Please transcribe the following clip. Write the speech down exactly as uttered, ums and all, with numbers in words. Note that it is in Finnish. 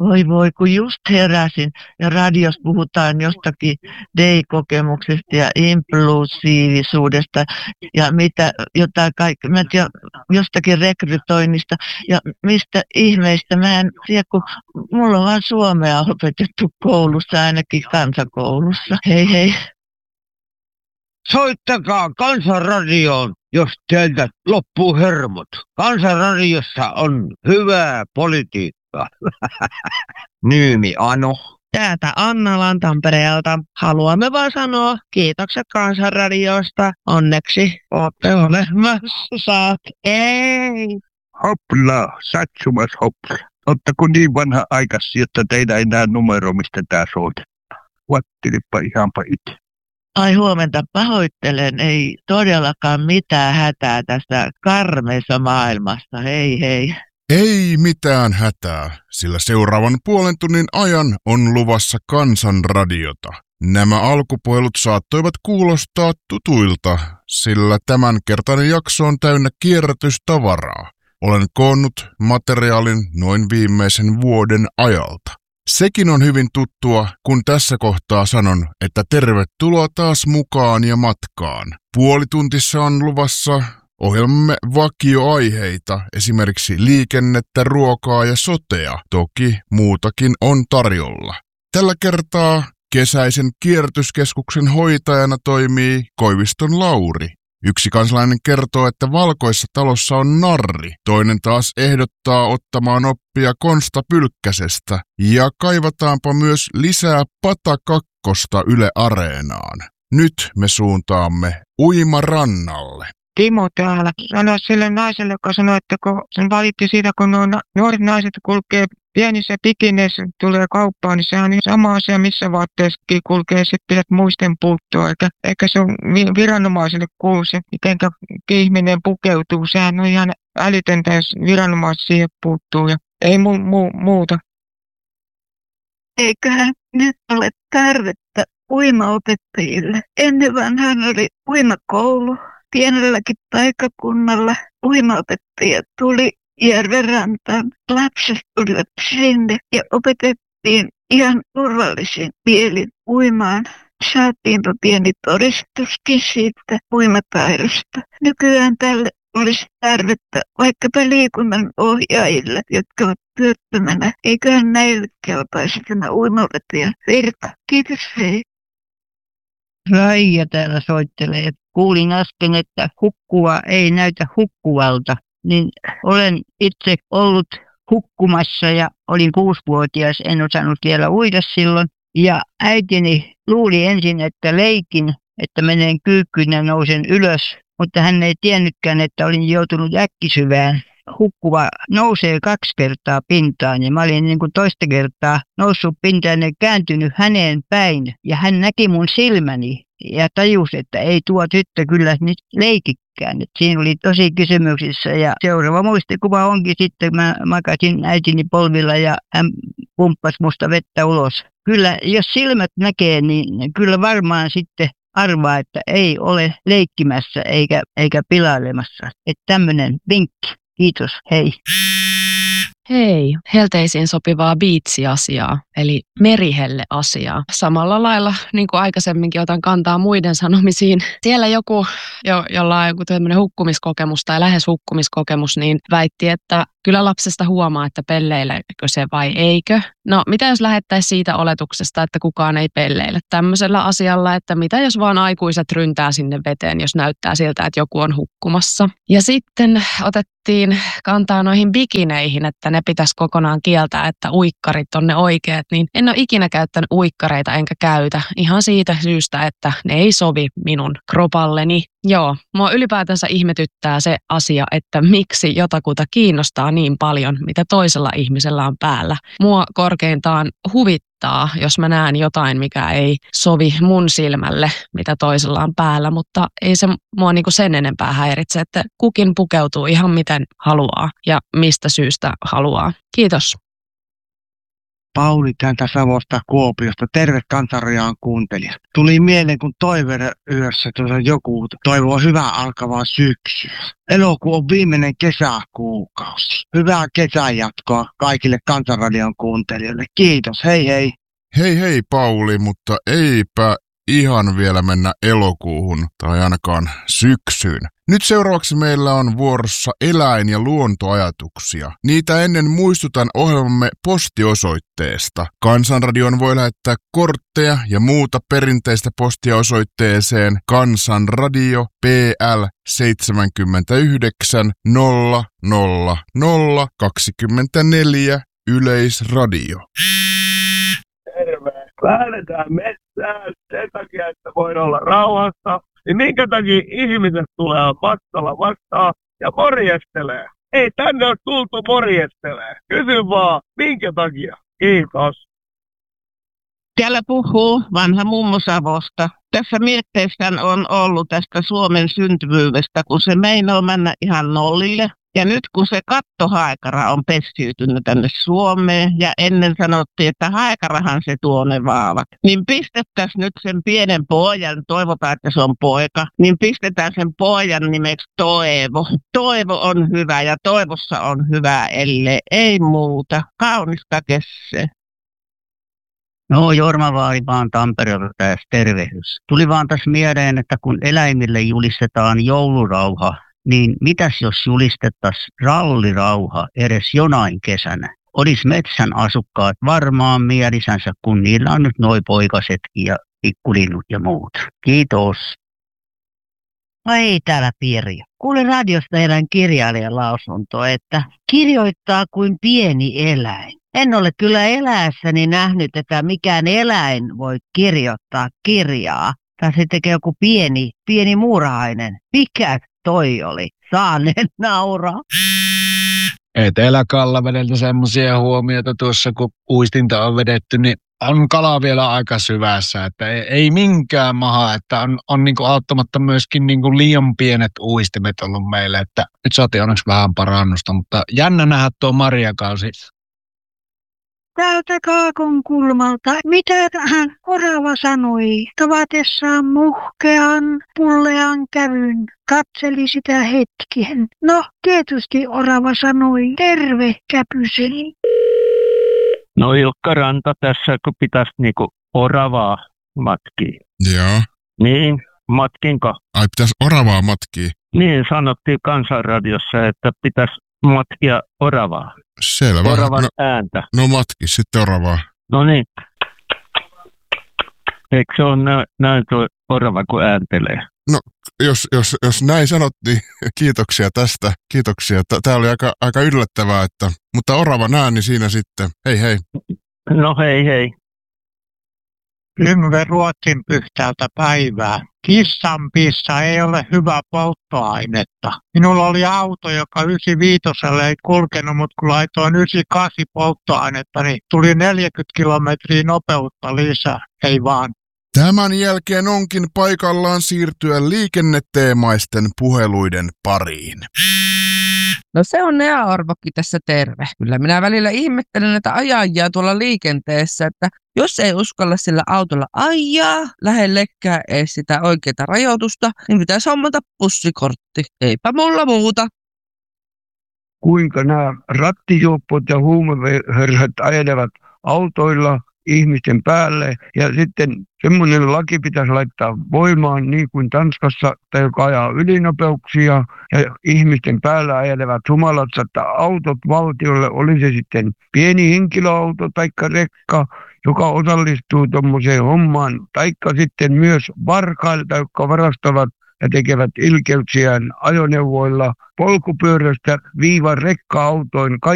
Voi voi, kun just heräsin ja radiossa puhutaan jostakin D-kokemuksesta ja impulsiivisuudesta ja mitä jotain kaikkea, mä en tiedä, jostakin rekrytoinnista ja mistä ihmeistä. Mä en tiedä, kun mulla on vaan suomea opetettu koulussa, ainakin kansakoulussa. Hei hei. Soittakaa Kansanradioon, jos teiltä loppuu hermot. Kansanradiossa on hyvää politiikkaa. Nyymi Ano. Täältä Annalan Tampereelta. Haluamme vaan sanoa kiitokset Kansanradiosta. Onneksi olette olemassa. Saat. Ei. Hopla, satsumas hopla. Ottako niin vanha aikasi, jotta teillä ei näe numero, mistä tää soitetaan? Vattelipa ihanpa itse. Ai huomenta, pahoittelen, ei todellakaan mitään hätää tässä karmeessa maailmassa, hei hei. Ei mitään hätää, sillä seuraavan puolen tunnin ajan on luvassa Kansanradiota. Nämä alkupuhelut saattoivat kuulostaa tutuilta, sillä tämänkertainen jakso on täynnä kierrätystavaraa. Olen koonnut materiaalin noin viimeisen vuoden ajalta. Sekin on hyvin tuttua, kun tässä kohtaa sanon, että tervetuloa taas mukaan ja matkaan. Puolituntissa on luvassa ohjelmamme vakioaiheita, esimerkiksi liikennettä, ruokaa ja sotea. Toki muutakin on tarjolla. Tällä kertaa kesäisen kierrätyskeskuksen hoitajana toimii Koiviston Lauri. Yksi kansalainen kertoo, että valkoisessa talossa on narri, toinen taas ehdottaa ottamaan oppia Konsta Pylkkäsestä ja kaivataanpa myös lisää patakakkosta Yle Areenaan. Nyt me suuntaamme Uimarannalle. Timo täällä sanoi sille naiselle, joka sanoi, että kun sen valitti siitä, kun nuo nuoret naiset kulkee pienissä bikineissä, tulee kauppaan, niin sehän on sama asia, missä vaatteessakin kulkee, sitten pidät muisten puuttua, eikä, eikä se ole viranomaisille kuulu se, miten ihminen pukeutuu. Sehän on ihan älytöntä, jos viranomaiset siihen puuttuu ja ei mu- mu- muuta. Eiköhän nyt ole tarvetta uimaopettajille. Ennen vanhaan oli uimakoulu. Pienelläkin paikkakunnalla uimaopettaja tuli järvenrantaan. Lapset tulivat sinne ja opetettiin ihan turvallisin mielin uimaan. Saatiinpa pieni todistuskin siitä uimataidosta. Nykyään tälle olisi tarvetta vaikkapa liikunnan ohjaajille, jotka ovat työttömänä. Eiköhän näille kelpaisi tämä uimaopettajan virka. Kiitos, hei. Raija täällä soittelee. Kuulin äsken, että hukkuva ei näytä hukkuvalta, niin olen itse ollut hukkumassa ja olin kuusivuotias, en osannut vielä uida silloin. Ja äitini luuli ensin, että leikin, että menen kyykkyyn ja nousen ylös, mutta hän ei tiennytkään, että olin joutunut äkkisyvään. Hukkuva nousee kaksi kertaa pintaan ja mä olin niin kuin toista kertaa noussut pintaan ja kääntynyt häneen päin. Ja hän näki mun silmäni ja tajusi, että ei tuo tyttö kyllä nyt leikikään. Et siinä oli tosi kysymyksissä ja seuraava muistikuva onkin sitten, mä makasin äitini polvilla ja hän pumppasi musta vettä ulos. Kyllä jos silmät näkee, niin kyllä varmaan sitten arvaa, että ei ole leikkimässä eikä, eikä pilailemassa. Että tämmöinen vinkki. Kiitos, hei. Hei, helteisiin sopivaa biitsiasiaa, eli merihelle-asiaa. Samalla lailla, niin kuin aikaisemminkin, otan kantaa muiden sanomisiin. Siellä joku, jo, jolla on joku tämmöinen hukkumiskokemus tai lähes hukkumiskokemus, niin väitti, että kyllä lapsesta huomaa, että pelleileekö se vai eikö. No, mitä jos lähettäisiin siitä oletuksesta, että kukaan ei pelleile tämmöisellä asialla, että mitä jos vaan aikuiset ryntää sinne veteen, jos näyttää siltä, että joku on hukkumassa. Ja sitten otettiin kantaa noihin bikineihin, että ne pitäisi kokonaan kieltää, että uikkarit on ne oikeat, niin en ole ikinä käyttänyt uikkareita enkä käytä ihan siitä syystä, että ne ei sovi minun kropalleni. Joo, mua ylipäätänsä ihmetyttää se asia, että miksi jotakuta kiinnostaa niin paljon, mitä toisella ihmisellä on päällä. Mua korkeintaan huvittaa, jos mä näen jotain, mikä ei sovi mun silmälle, mitä toisella on päällä, mutta ei se mua niinku sen enempää häiritse, että kukin pukeutuu ihan miten haluaa ja mistä syystä haluaa. Kiitos. Pauli täältä Savosta Kuopiosta. Terve Kansanradion kuuntelija. Tuli mieleen, kun toiveiden yössä tuossa joku toivoo hyvää alkavaa syksyä. Elokuu on viimeinen kesäkuukausi. Hyvää kesän jatkoa kaikille Kansanradion kuuntelijoille. Kiitos, hei hei. Hei hei Pauli, mutta eipä ihan vielä mennä elokuuhun tai ainakaan syksyyn. Nyt seuraavaksi meillä on vuorossa eläin- ja luontoajatuksia. Niitä ennen muistutan ohjelmamme postiosoitteesta. Kansanradion voi lähettää kortteja ja muuta perinteistä postia osoitteeseen Kansanradio P L seitsemänkymmentäyhdeksän nolla nolla nolla kaksikymmentäneljä Yleisradio. Terve. Lähdetään metsään sen takia, että voin olla rauhassa. Niin minkä takia ihmiset tulee matkalla vastaan ja morjestelee? Ei tänne ole tultu morjestelee. Kysy vaan, minkä takia? Kiitos. Täällä puhuu vanha mummo Savosta. Tässä mietteessä on ollut tästä Suomen syntyvyydestä, kun se meinaa mennä ihan nollille. Ja nyt kun se kattohaikara on pesiytynyt tänne Suomeen ja ennen sanottiin, että haikarahan se tuo ne vaavat, niin pistettäisiin nyt sen pienen pojan, toivotaan, että se on poika, niin pistetään sen pojan nimeksi Toivo. Toivo on hyvä ja toivossa on hyvä, ellei ei muuta. Kaunista kesää. No Jorma Vaari vaan Tampereelta tässä tervehdys. Tuli vaan tässä mieleen, että kun eläimille julistetaan joulurauha, niin mitäs jos julistettaisiin rallirauha edes jonain kesänä? Olisi metsän asukkaat varmaan mielisänsä, kun niillä on nyt noi poikasetkin ja pikkulinnut ja muut. Kiitos. No ei täällä Pirjo. Kuulin radiosta erään kirjailijan lausuntoa, että kirjoittaa kuin pieni eläin. En ole kyllä eläessäni nähnyt, että mikään eläin voi kirjoittaa kirjaa. Tai se tekee joku pieni, pieni muurahainen. Mikä toi oli? Saaneen nauraa. Etelä-Kallavedeltä semmoisia huomioita tuossa, kun uistinta on vedetty, niin on kala vielä aika syvässä, että ei, ei minkään maha, että on, on niinku auttamatta myöskin niinku liian pienet uistimet ollut meille, että nyt saatiin onneksi vähän parannusta, mutta jännä nähdä tuo marjakausi. Täältä Kaakon kulmalta. Mitä hän orava sanoi? Tavatessaan muhkean, pullean kävyn. Katseli sitä hetken. No, tietysti orava sanoi, terve käpyseni. No Ilkka Ranta tässä, kun pitäisi niinku oravaa matkia. Joo. Niin, matkinko? Ai pitäisi oravaa matkia? Niin, sanottiin Kansanradiossa, että pitäisi matkia oravaa. Selvä. Oravan no, ääntä. No matki sitten oravaa. No niin. Eikö se ole nä- näin tuo orava, kun ääntelee? No, jos, jos, jos näin sanot, niin kiitoksia tästä. Kiitoksia. Tämä oli aika, aika yllättävää, että, mutta oravan ääni siinä sitten. Hei hei. No hei hei. Yngve Ruotsin Pyhtäältä päivää. Kissan pissa ei ole hyvä polttoainetta. Minulla oli auto, joka yhdeksänkymmentäviisi ei kulkenut, mutta kun laitoin yhdeksänkymmentäkahdeksan polttoainetta, niin tuli neljäkymmentä kilometriä nopeutta lisää. Ei vaan. Tämän jälkeen onkin paikallaan siirtyä liikenneteemaisten puheluiden pariin. No se on Nea Orvokin tässä terve. Kyllä minä välillä ihmettelen näitä ajajia tuolla liikenteessä, että jos ei uskalla sillä autolla ajaa lähellekään edes sitä oikeaa rajoitusta, niin pitäisi hommata bussikortti. Eipä mulla muuta. Kuinka nämä rattijuoppot ja huumehörsät ajelevat autoilla ihmisten päälle ja sitten semmoinen laki pitäisi laittaa voimaan niin kuin Tanskassa, tai joka ajaa ylinopeuksia ja ihmisten päällä ajelevat humalat, että autot valtiolle, oli se sitten pieni henkilöauto tai rekka, joka osallistuu tuommoiseen hommaan, taikka sitten myös varkailta, jotka varastavat ja tekevät ilkeyksiään ajoneuvoilla polkupyörästä viivan rekka-autoin.